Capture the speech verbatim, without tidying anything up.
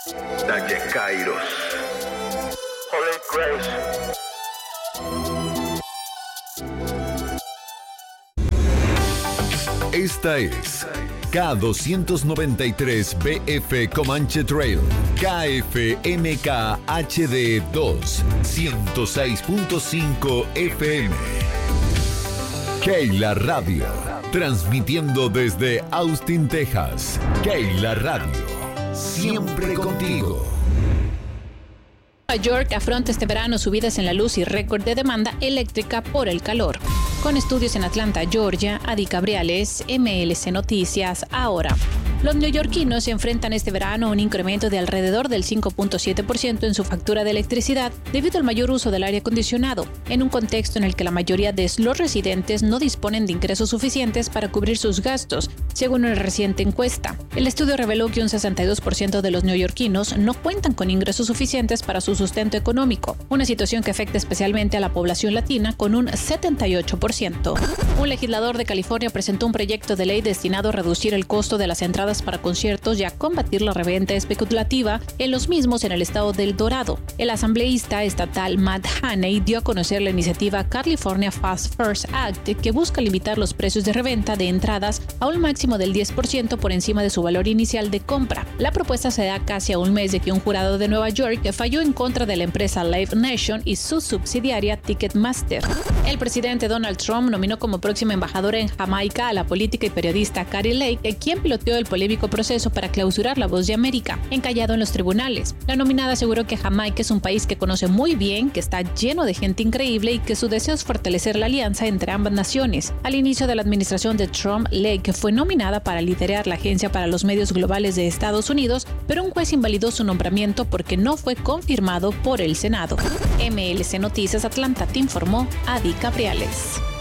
Dalle Kairos. Holy Grace. Esta es K doscientos noventa y tres B F Comanche Trail, K F M K H D dos, ciento seis punto cinco F M. Keila Radio, transmitiendo desde Austin, Texas. Keila Radio, siempre contigo. Nueva York afronta este verano subidas en la luz y récord de demanda eléctrica por el calor. Con estudios en Atlanta, Georgia, Adi Cabriales, M L C Noticias, ahora. Los neoyorquinos se enfrentan este verano a un incremento de alrededor del cinco punto siete por ciento en su factura de electricidad debido al mayor uso del aire acondicionado, en un contexto en el que la mayoría de los residentes no disponen de ingresos suficientes para cubrir sus gastos, según una reciente encuesta. El estudio reveló que un sesenta y dos por ciento de los neoyorquinos no cuentan con ingresos suficientes para su sustento económico, una situación que afecta especialmente a la población latina con un setenta y ocho por ciento. Un legislador de California presentó un proyecto de ley destinado a reducir el costo de las entradas para conciertos y a combatir la reventa especulativa en los mismos en el estado del Dorado. El asambleísta estatal Matt Haney dio a conocer la iniciativa California Fast First Act, que busca limitar los precios de reventa de entradas a un máximo del diez por ciento por encima de su valor inicial de compra. La propuesta se da casi a un mes de que un jurado de Nueva York falló en contra de la empresa Live Nation y su subsidiaria Ticketmaster. El presidente Donald Trump nominó como próxima embajadora en Jamaica a la política y periodista Kari Lake, quien piloteó el polémico proceso para clausurar La Voz de América, encallado en los tribunales. La nominada aseguró que Jamaica es un país que conoce muy bien, que está lleno de gente increíble y que su deseo es fortalecer la alianza entre ambas naciones. Al inicio de la administración de Trump, Lake fue nominada para liderar la Agencia para los Medios Globales de Estados Unidos, pero un juez invalidó su nombramiento porque no fue confirmado por el Senado. M L C Noticias Atlanta te informó Adi Cabriales.